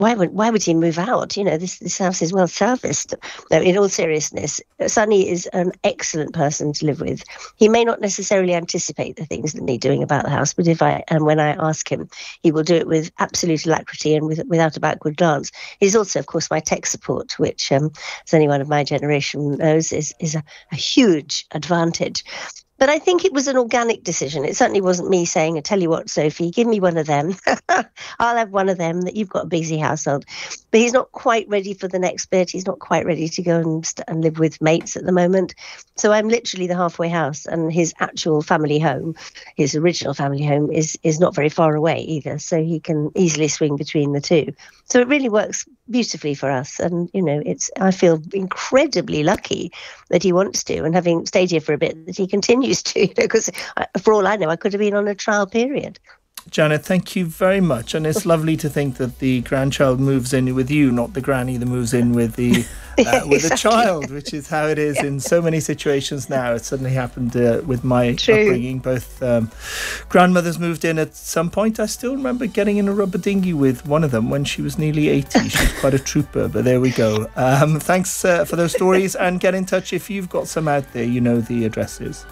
why would he move out? You know, this house is well serviced. No, in all seriousness, Sonny is an excellent person to live with. He may not necessarily anticipate the things that need doing about the house, but when I ask him, he will do it with absolute alacrity and without a backward glance. He's also, of course, my tech support, which, as anyone of my generation knows, is a huge advantage. But I think it was an organic decision. It certainly wasn't me saying, I tell you what, Sophie, give me one of them. I'll have one of them, that you've got a busy household. But he's not quite ready for the next bit. He's not quite ready to go and live with mates at the moment. So I'm literally the halfway house, and his actual family home, his original family home, is not very far away either. So he can easily swing between the two. So it really works beautifully for us. And, you know, I feel incredibly lucky that he wants to, and having stayed here for a bit, that he continues to, because for all I know, I could have been on a trial period. Janet, thank you very much. And it's lovely to think that the grandchild moves in with you, not the granny that moves in with the with the child, which is how it is in so many situations now. It suddenly happened with my upbringing. Both grandmothers moved in at some point. I still remember getting in a rubber dinghy with one of them when she was nearly 80. She was quite a trooper, but there we go. Thanks for those stories, and get in touch if you've got some out there. You know the addresses.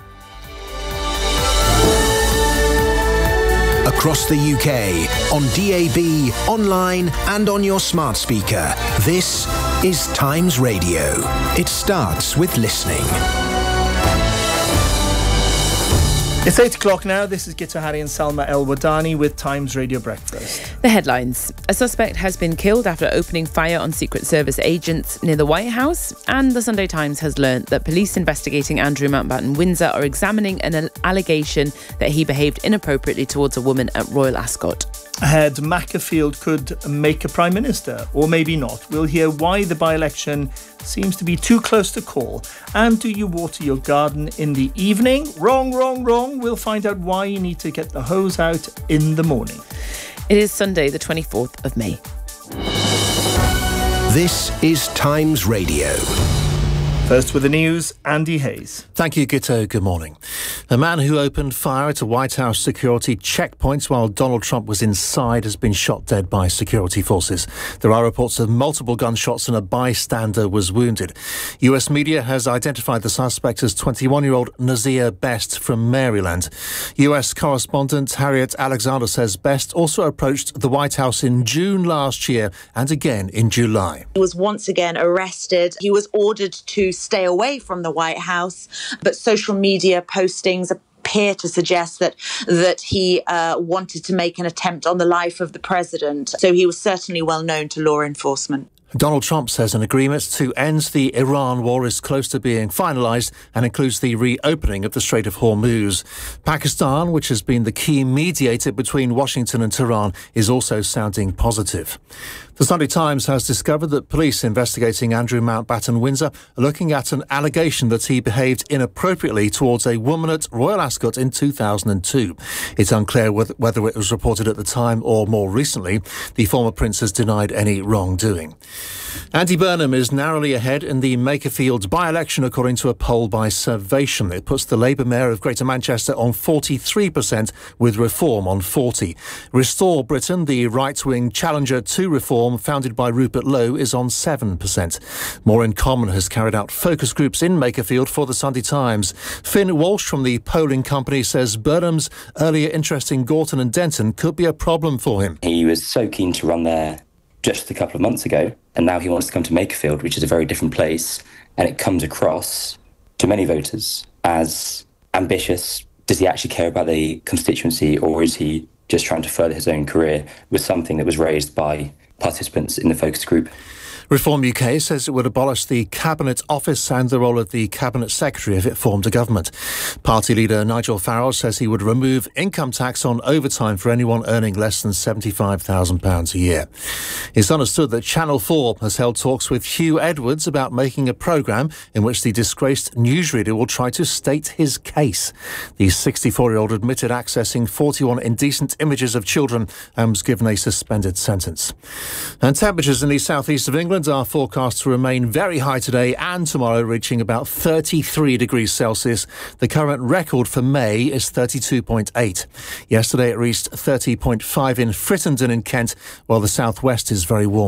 Across the UK, on DAB, online and on your smart speaker. This is Times Radio. It starts with listening. It's 8 o'clock now. This is Gita Hari and Salma El-Wadani with Times Radio Breakfast. The headlines. A suspect has been killed after opening fire on Secret Service agents near the White House. And the Sunday Times has learnt that police investigating Andrew Mountbatten Windsor are examining an allegation that he behaved inappropriately towards a woman at Royal Ascot. Ahead, Macclesfield could make a Prime Minister, or maybe not. We'll hear why the by-election seems to be too close to call. And do you water your garden in the evening? Wrong, wrong, wrong. We'll find out why you need to get the hose out in the morning. It is Sunday, the 24th of May. This is Times Radio. First with the news, Andy Hayes. Thank you, Gito. Good morning. A man who opened fire at a White House security checkpoint while Donald Trump was inside has been shot dead by security forces. There are reports of multiple gunshots and a bystander was wounded. US media has identified the suspect as 21-year-old Nazir Best from Maryland. US correspondent Harriet Alexander says Best also approached the White House in June last year and again in July. He was once again arrested. He was ordered to stay away from the White House, but social media postings appear to suggest that he wanted to make an attempt on the life of the president. So he was certainly well known to law enforcement. Donald Trump says an agreement to end the Iran war is close to being finalised and includes the reopening of the Strait of Hormuz. Pakistan, which has been the key mediator between Washington and Tehran, is also sounding positive. The Sunday Times has discovered that police investigating Andrew Mountbatten Windsor are looking at an allegation that he behaved inappropriately towards a woman at Royal Ascot in 2002. It's unclear whether it was reported at the time or more recently. The former prince has denied any wrongdoing. Andy Burnham is narrowly ahead in the Macclesfield by-election according to a poll by Survation. It puts the Labour Mayor of Greater Manchester on 43% with Reform on 40%. Restore Britain, the right-wing challenger to Reform founded by Rupert Lowe, is on 7%. More in Common has carried out focus groups in Macclesfield for the Sunday Times. Finn Walsh from the polling company says Burnham's earlier interest in Gorton and Denton could be a problem for him. He was so keen to run there just a couple of months ago, and now he wants to come to Macclesfield, which is a very different place, and it comes across to many voters as ambitious. Does he actually care about the constituency, or is he just trying to further his own career, with something that was raised by participants in the focus group? Reform UK says it would abolish the Cabinet Office and the role of the Cabinet Secretary if it formed a government. Party leader Nigel Farage says he would remove income tax on overtime for anyone earning less than £75,000 a year. It's understood that Channel 4 has held talks with Hugh Edwards about making a programme in which the disgraced newsreader will try to state his case. The 64-year-old admitted accessing 41 indecent images of children and was given a suspended sentence. And temperatures in the southeast of England are forecast to remain very high today and tomorrow, reaching about 33 degrees Celsius. The current record for May is 32.8. Yesterday it reached 30.5 in Frittenden in Kent, while the southwest is is very warm.